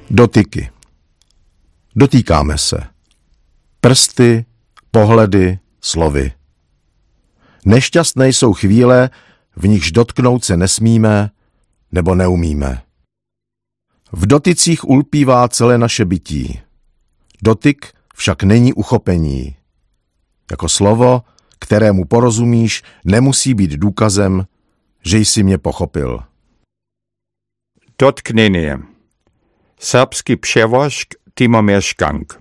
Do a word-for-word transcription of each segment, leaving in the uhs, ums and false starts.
Dotyky. Dotýkáme se. Prsty, pohledy, slovy. Nešťastné jsou chvíle, v nichž dotknout se nesmíme nebo neumíme. V dotycích ulpívá celé naše bytí. Dotyk však není uchopení. Jako slovo, kterému porozumíš, nemusí být důkazem, že jsi mě pochopil. Dotknenie. Serbski přeložk Timomir Škank.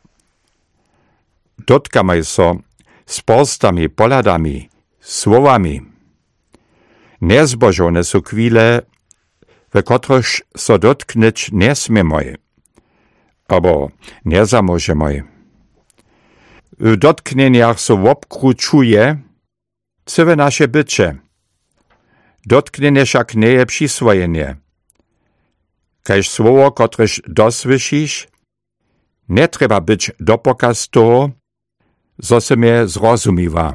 Dotkamy so s polstami, poladami, słowami. Nezbožone sú chvíle, v kotrychž so dotknąć nesmiemoj, abo nezamôžemoj. W dotknieniach so obkručuje całe naše bycie. Dotknienie však nie je przyswojenie. Kaž słowo, kotryž dosłyszysz, nie trzeba być dopokaz toho, zo se mnie zrozumiwa.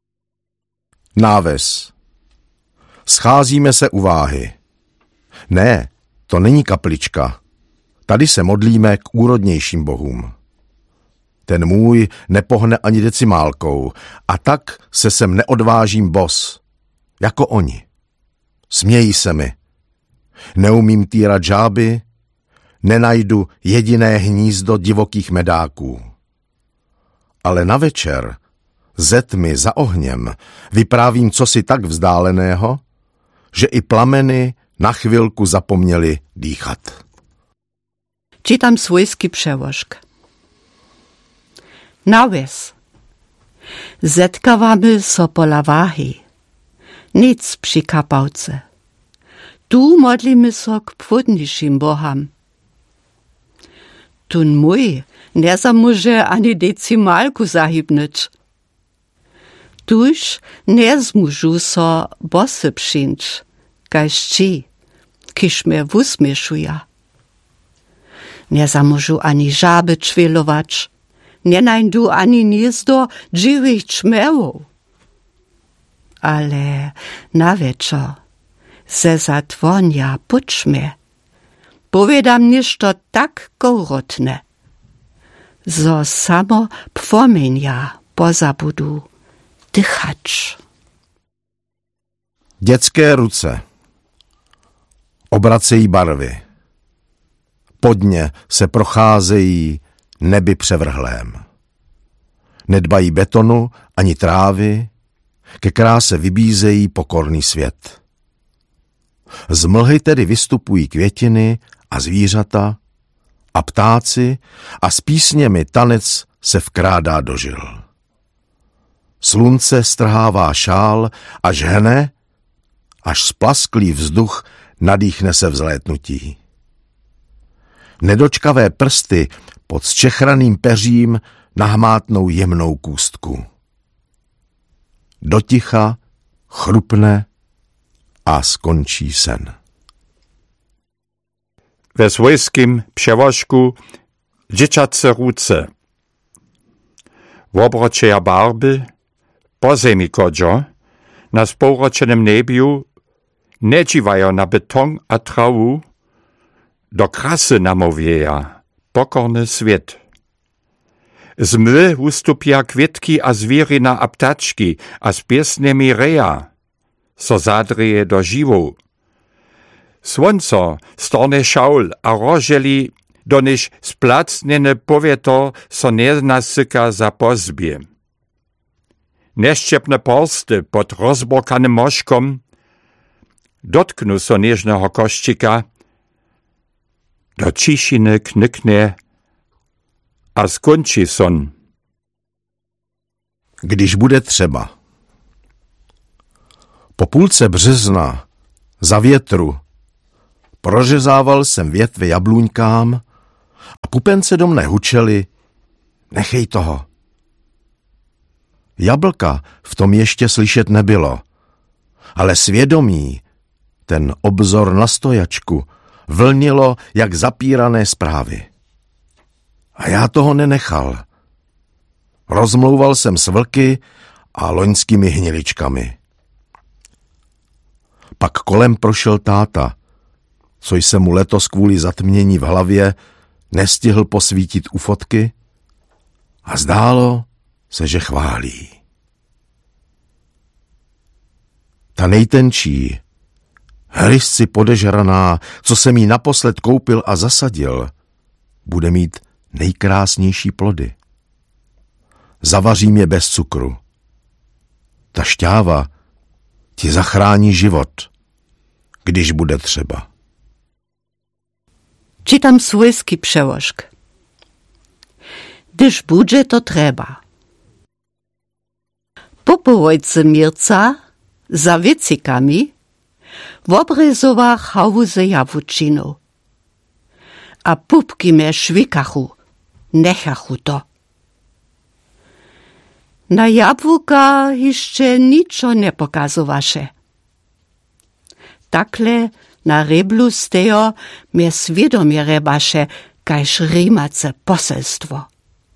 Náves. Scházíme se u váhy. Ne, to není kaplička. Tady se modlíme k úrodnějším bohům. Ten můj nepohne ani decimálkou a tak se sem neodvážím bos. Jako oni. Smějí se mi. Neumím týrat žáby, nenajdu jediné hnízdo divokých medáků. Ale na večer, ze tmy za ohněm, vyprávím cosi tak vzdáleného, že i plameny na chvilku zapomněli dýchat. Czytam swojski przełożk. Náves. Zetkawamy so pola wahy. Nic przy kapałce. Tu modlimy so k płodniejszym boham. Tun mój nie zamóże ani decimalku zahybnyć. Tuż nie zmóżu so bosy przyjść, kaž ci, kiż mnie wusmieszuja. Nie zamóżu ani żaby czwielować, nie najdu ani gniezdo dziwych czmełów. Ale na wieczór se zatwonia puczmie, powiedam nieszto tak kołrotne, zo samo płomienia pozabudu dychać. Dětské ruce. Obracejí barvy. Podně se procházejí nebi převrhlém. Nedbají betonu ani trávy, ke kráse vybízejí pokorný svět. Z mlhy tedy vystupují květiny a zvířata a ptáci a s písněmi tanec se vkrádá do žil. Slunce strhává šál a žhne, až splasklý vzduch nadýchne se vzlétnutí. Nedočkavé prsty pod zčechraným peřím nahmátnou jemnou kůstku. Doticha chrupne a skončí sen. Ve svojskim přeložku dzieciace ruce. Wobročeja barby, po zemi kodžo, na spouročenem nebiu, ne dživajo na beton a trawu, do krasy namówieja, pokorny swiet. Z mły ustupia kwietki a zwierina a ptaczki, a z piesnymi reja, so zadrije do žiwu. Słonco storne szaul a roželi, do niż splacnene powieto, so nie nasyka za pozbie. Neščepne porsty pod rozborkanym moszkom, dotknu so nieżnego kościka, do cišiny knikne a skončí son. Když bude třeba. Po půlce března, za větru, prořezával jsem větve jabluňkám a pupence do mne hučely, nechej toho. Jablka v tom ještě slyšet nebylo, ale svědomí, ten obzor na stojačku, vlnilo jak zapírané zprávy. A já toho nenechal. Rozmlouval jsem s vlky a loňskými hniličkami. Pak kolem prošel táta. co jsem mu letos kvůli zatmění v hlavě nestihl posvítit u fotky, a zdálo se, že chválí. Ta nejtenčí, hryzci podežraná, co jsem jí naposled koupil a zasadil, bude mít nejkrásnější plody. Zavařím je bez cukru. Ta šťáva ti zachrání život, když bude třeba. Čitam svojski přełožk. Gdyż bude to treba. Po połojce Mirca za wiecikami wobryzowa hawu ze jawuczyną. A pupki me szwikachu, nechachu to. Na jabłka jeszcze niczo nie pokazowaše. Takle na reblu stejo mnie świadomie rebaše, kajż rimace poselstwo.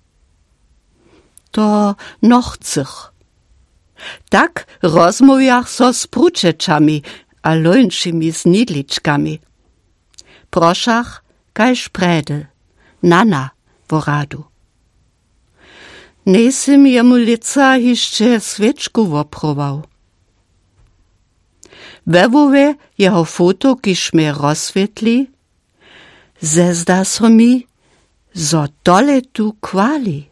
To nochcych. Tak rozmówiach so z pruczeczami a lońszymi znidliczkami. Proszach kajż predel, nana voradu. Nesem jemu lica jeszcze świeczku woprował. Wewowe jeho foto, kiż mnie rozswietli, zezda so mi, zo dole tu kwali.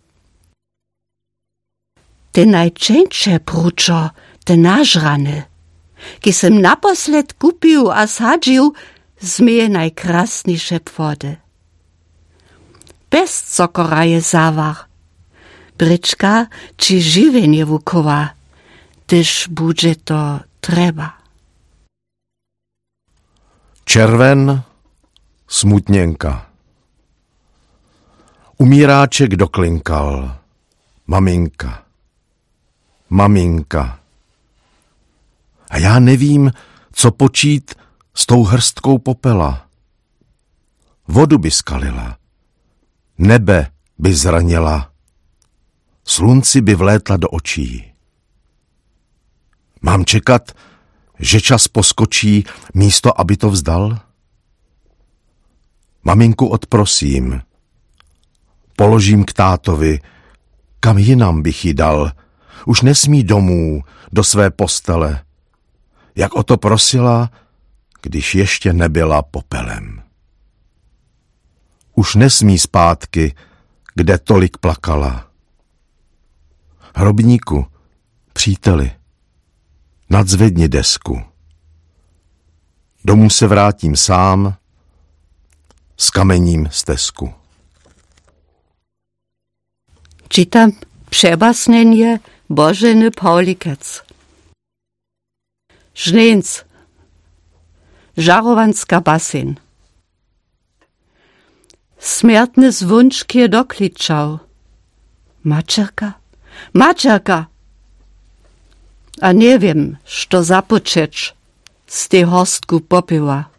Te najczęstsze pruczo, te nażrane, ki sem naposled kupił a sadził, zmieje najkrasniejsze płody. Bez cokora je zawar, bryczka czy żywienie wukowa, tyż bude to treba. Červen, smutněnka. Umíráček doklinkal. Maminka. Maminka. A já nevím, co počít s tou hrstkou popela. Vodu by skalila. Nebe by zranila. Slunci by vlétla do očí. Mám čekat, že čas poskočí, místo aby to vzdal? Maminku odprosím. Položím k tátovi, kam jinam bych ji dal. Už nesmí domů, do své postele. Jak o to prosila, když ještě nebyla popelem. Už nesmí zpátky, kde tolik plakala. Hrobníku, příteli, nadzvedni desku. Domů se vrátím sám, s kamením stezku. Čitam przebasnenie Boženy Paulikec. Žnenc, Žarovanska basen. Smiertny zwunčkie dokličał. Mačerka, mačerka. A nie wiem, što započeć z tej horstku popyła.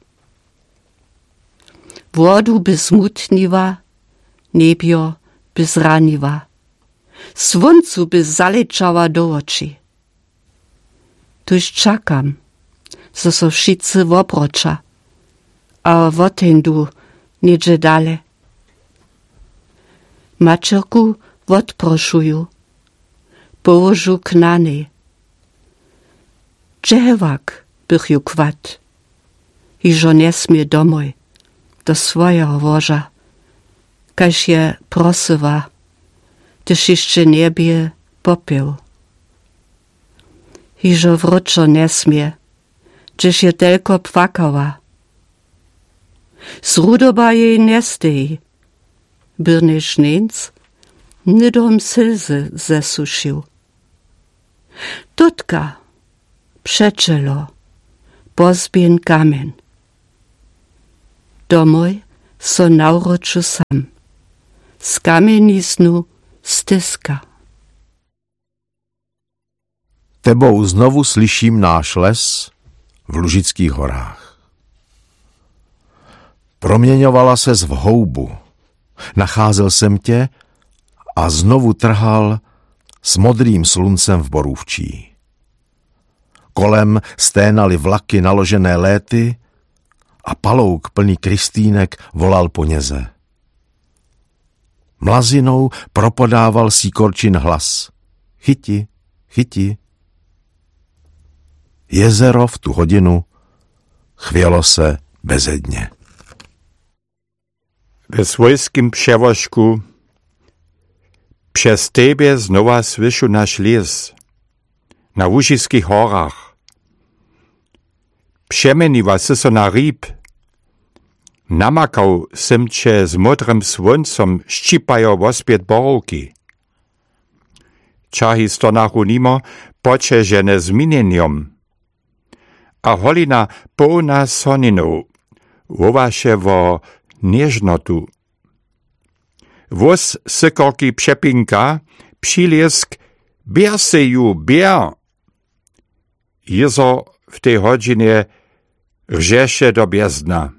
Wodu by smutniła, nebio by zraniła. Słoncu by zaleczała do oczy. Tuż czakam, zo so wszyscy woprocza, a wotendu niedzie dale. Mačerku odproszuju, położu k nane. Dżehewak bych ju kwat, i żo nie smie domoj, do swojego woża, kaž je prosywa, tyż jeszcze niebie popił. I żo wróczo nie smie, czyż je tylko płakała. Z rudoba jej nie stej, byrny żnenc, nydom slzy zesuszył. Tutka, przeczelo, pozbien kamen. Domoj so nawrócił sam, z kameniznu styska. Tebou znovu slyším náš les v Lužických horách. Proměňovala ses v houbu. Nacházel jsem tě a znovu trhal s modrým sluncem v borůvčí. Kolem sténaly vlaky naložené léty a palouk plný kristýnek volal po něze. Mlazinou propodával síkorčin hlas. Chyti, chyti. Jezero v tu hodinu chvělo se bezedně. Ve svojským převožku přes tebe znova slyšu náš les na Łužiských horách. Přemeniva se so na rýb. Namakał sem cię z modrym słońcem szczypają wospět borovky. Čahy stonachu nimo počežene zmienieniom. A holina pełna soninu wowaše wo nieżnotu. Wos sykorki przepinka, przyliesk, bier se ju, bier. Jezo w tej godzinie rżesze do biezdna.